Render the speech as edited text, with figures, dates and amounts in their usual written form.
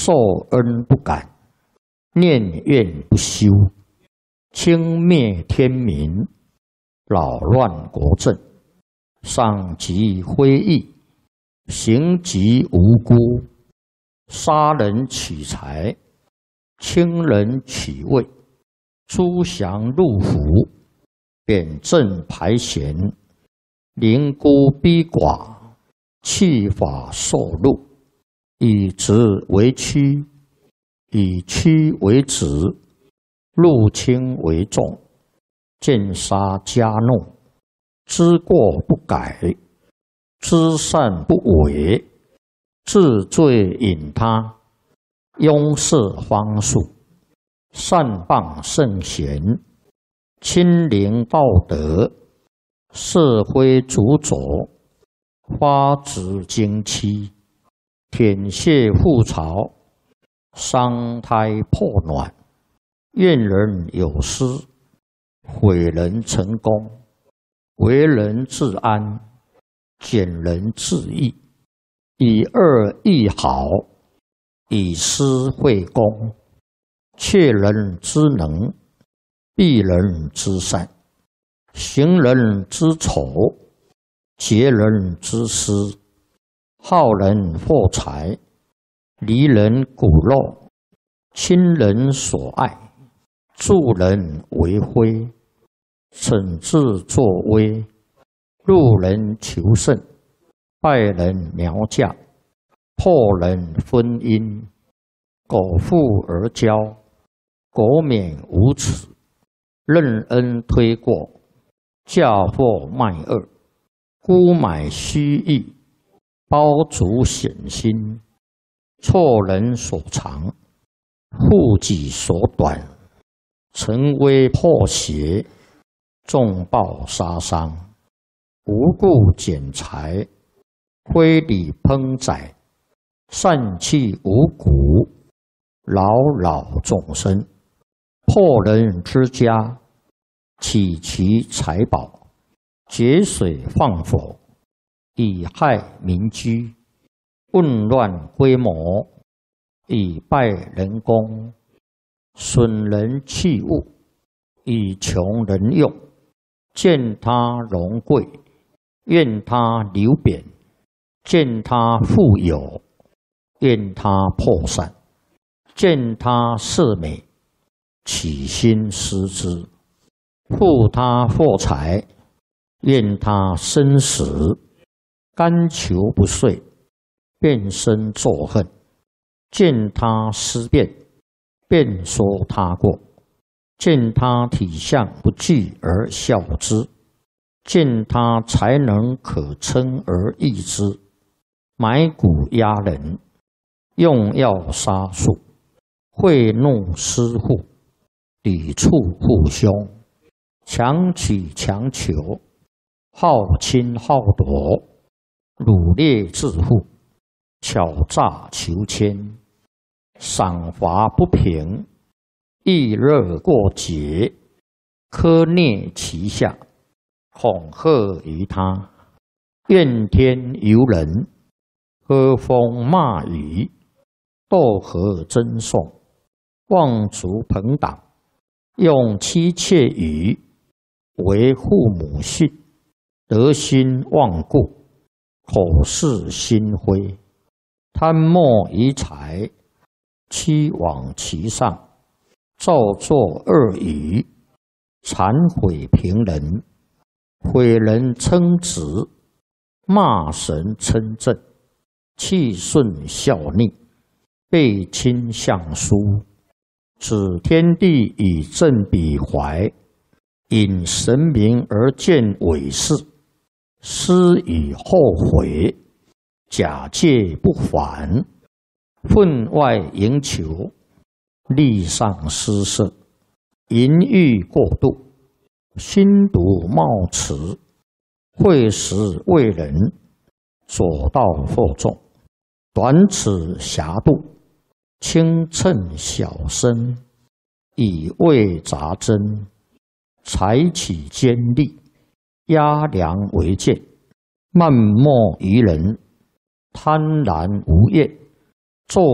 受恩不敢，念怨不休，轻灭天民，扰乱国政，伤及非义，刑及无辜，杀人取财，轻人取位，诸降入府，贬正排贤，凌孤逼寡，弃法受禄，以直为屈，以屈为直，入轻为重，见杀加怒，知过不改，知善不为，治罪引他，庸事方术，善谤圣贤，亲临道德，是非主佐，发指经期，舔泻覆巢，伤胎破卵，怨人有失，毁人成功，为人自安，减人自益，以恶易好，以私会公，窃人之能，避人之善，行人之丑，劫人之私，好人获财，离人骨肉，亲人所爱，助人为非，惩治作威，入人求胜，败人苗嫁，破人婚姻，苟富而骄，国免无耻，任恩推过，嫁祸卖恶，沽买虚意，包足险心，错人所长，护己所短，成威破邪，重暴杀伤，无故减财，非礼烹宰，散弃五谷，扰扰众生，破人之家，起其财宝，节水放火，以害民居，混乱规模，以败人功，损人器物，以穷人用，见他荣贵，怨他流贬，见他富有，怨他破散，见他色美，起心失之，负他获财，怨他生死，甘求不遂，变身作恨，见他思变，便说他过，见他体相不具而笑之，见他才能可称而易之，买骨压人，用药杀术，贿赂私户，抵触父兄，强取强求，好侵好夺，掳掠致富，巧诈求签，赏罚不平，易热过节，苛虐其下，恐吓于他，怨天尤人，喝风骂雨，斗和争讼，妄足朋党，用妻妾语，为父母训，德心忘故，口是心非，贪墨于财，欺罔其上，造作恶语，谄毁平人，毁人称职，骂神称正，气顺效逆，背亲相疏，指天地以正彼怀，引神明而见伪事，思以后悔，假借不返，分外营求，利上失色，淫欲过度，心毒冒迟，会时为人，左道惑众，短尺狭度，轻称小身，以为杂针，采取尖利，压梁为剑，慢莫于人，贪婪无厌，作